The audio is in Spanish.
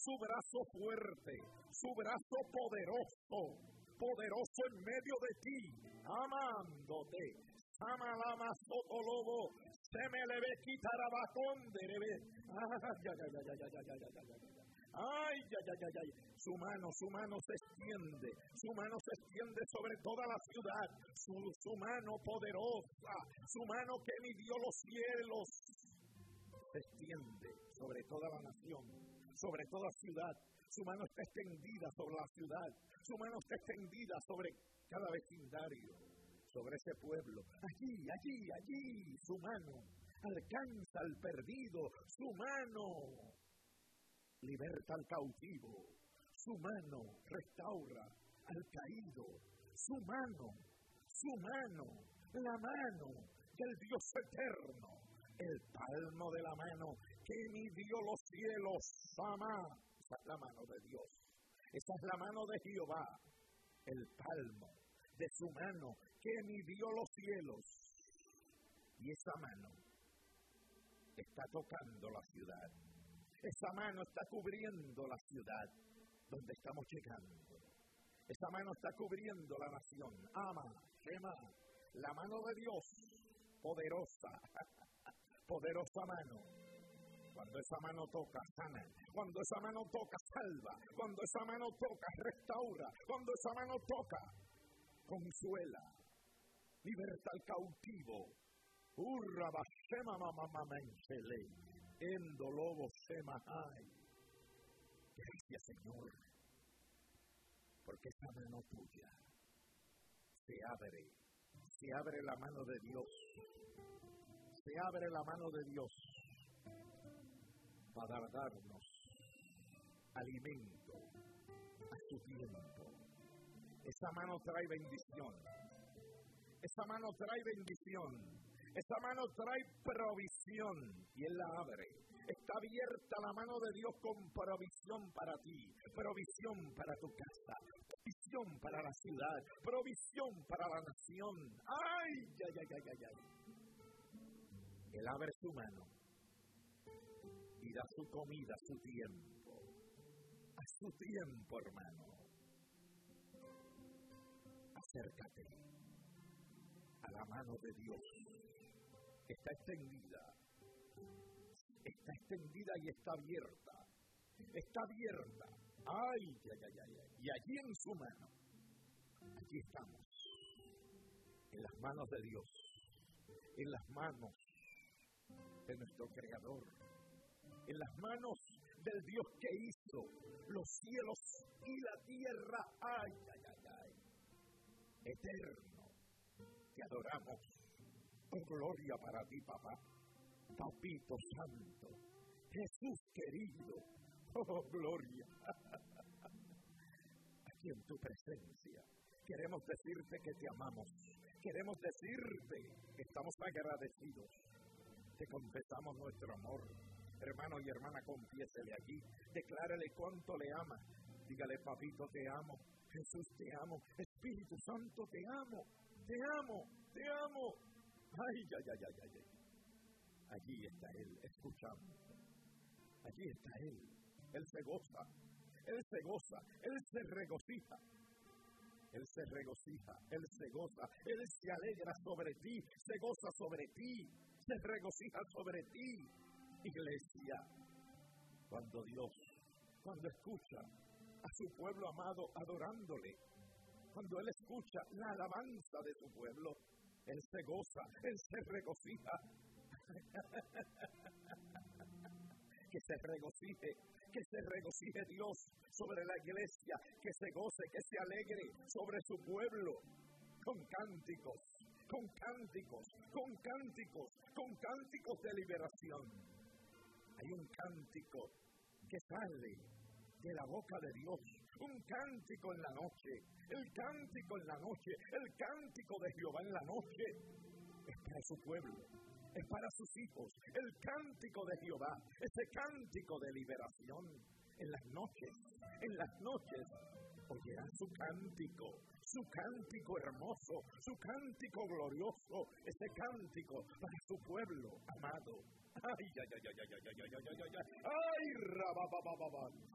su brazo fuerte, su brazo poderoso, poderoso en medio de ti, amándote. Samalama sotolobo, se me le ve quitar abacón de rebe. Ay, su mano se extiende sobre toda la ciudad, su mano poderosa, su mano que midió los cielos, se extiende sobre toda la nación, sobre toda ciudad. Su mano está extendida sobre la ciudad, su mano está extendida sobre cada vecindario, sobre ese pueblo. Allí, su mano alcanza al perdido, su mano liberta al cautivo, su mano restaura al caído, su mano, la mano del Dios eterno, el palmo de la mano que midió los cielos, Samá. Esa es la mano de Dios, esa es la mano de Jehová, el palmo de su mano que midió los cielos, y esa mano está tocando la ciudad. Esa mano está cubriendo la ciudad donde estamos llegando. Esa mano está cubriendo la nación. Ama, Shema, la mano de Dios, poderosa, poderosa mano. Cuando esa mano toca, sana. Cuando esa mano toca, salva. Cuando esa mano toca, restaura. Cuando esa mano toca, consuela. Liberta al cautivo. Urra, Shema, mamá, menchele. Endo lobo semahai. Gracias, Señor, porque esa mano tuya se abre la mano de Dios, se abre la mano de Dios para darnos alimento a su tiempo. Esa mano trae bendición, esa mano trae bendición. Esa mano trae provisión y Él la abre. Está abierta la mano de Dios con provisión para ti, provisión para tu casa, provisión para la ciudad, provisión para la nación. ¡Ay! Él abre su mano y da su comida a su tiempo. A su tiempo, hermano. Acércate a la mano de Dios. Está extendida y está abierta. Está abierta. Ay. Y allí en su mano, allí estamos, en las manos de Dios, en las manos de nuestro Creador, en las manos del Dios que hizo los cielos y la tierra. Ay. Eterno, te adoramos. Oh, gloria para ti, papá, papito santo, Jesús querido, oh, gloria. Aquí en tu presencia queremos decirte que te amamos, queremos decirte que estamos agradecidos, te confesamos nuestro amor. Hermano y hermana, confiésele allí, declárele cuánto le ama, dígale: papito, te amo, Jesús, te amo, Espíritu Santo, te amo, te amo, te amo. Ay. Allí está Él, escuchando. Allí está Él. Él se goza, Él se regocija. Él se regocija, Él se goza, Él se alegra sobre ti, se goza sobre ti, se regocija sobre ti. Iglesia, cuando escucha a su pueblo amado adorándole, cuando Él escucha la alabanza de su pueblo, Él se goza, Él se regocija. Que se regocije Dios sobre la iglesia, que se goce, que se alegre sobre su pueblo, con cánticos de liberación. Hay un cántico que sale de la boca de Dios, un cántico en la noche, el cántico de Jehová en la noche, es para su pueblo, es para sus hijos, el cántico de Jehová, ese cántico de liberación. En las noches, oirán su cántico hermoso, su cántico glorioso, ese cántico para su pueblo amado. Ay, rababababa.